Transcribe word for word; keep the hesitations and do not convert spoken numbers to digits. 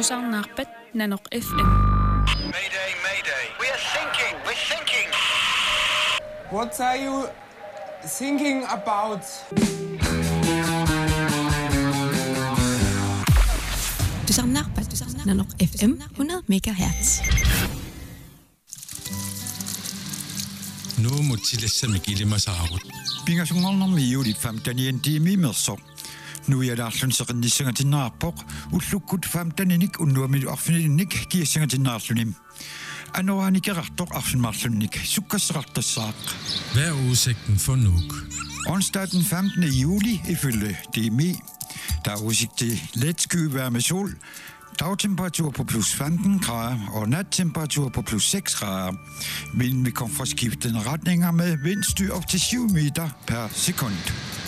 Tusarnaarpat Nanoq F M. Mayday, mayday. We are thinking, we're thinking. What are you thinking about? Tusarnaarpat Nanoq F M hundrede megahertz. Nu mutilassa mikilima saarut. Pingasungornermiulit famtanien tiimimersoq. Nuialaarlunseqinnissangatinnaarpoq ullukgut famtaninik unnuamil arfininik kiassangatinnaarlunim. Anoraanikerartoq arfinmarlunnik sukkassaqartassaaq. Hvad er udsigten for Nuuk? Onsdag den femtende juli ifølge D M I. Der er udsigt til let skyvejr med sol. Dagtemperatur på plus femten grader og nattemperatur på plus seks grader. Vinden vil komme fra skiftende retninger med vindstyr op til syv meter per sekund.